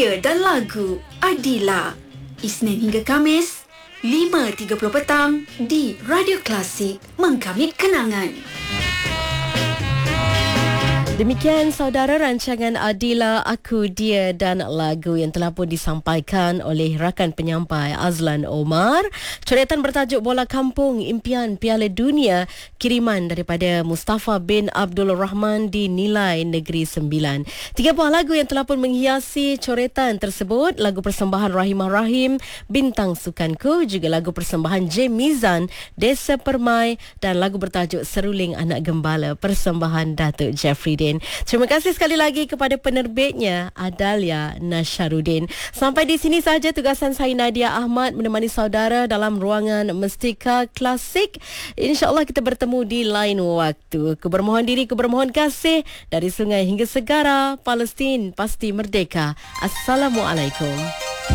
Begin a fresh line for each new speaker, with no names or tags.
Dia dan lagu Adila. Isnin hingga Kamis, 5.30 petang di Radio Klasik, mengkamit kenangan.
Demikian saudara rancangan Adila, Aku, Dia dan Lagu yang telah pun disampaikan oleh rakan penyampai Azlan Omar. Coretan bertajuk Bola Kampung Impian Piala Dunia, kiriman daripada Mustafa bin Abdul Rahman di Nilai Negeri Sembilan. 3 buah lagu yang telah pun menghiasi coretan tersebut. Lagu persembahan Rahimah Rahim, Bintang Sukanku, juga lagu persembahan J. Mizan, Desa Permai, dan lagu bertajuk Seruling Anak Gembala, persembahan Datuk Jeffrey Din. Terima kasih sekali lagi kepada penerbitnya Adalia Nasharuddin. Sampai di sini sahaja tugasan saya Nadia Ahmad menemani saudara dalam ruangan Mestika Klasik. InsyaAllah kita bertemu di lain waktu. Kubermohon diri, kubermohon kasih. Dari sungai hingga segara, Palestin pasti merdeka. Assalamualaikum.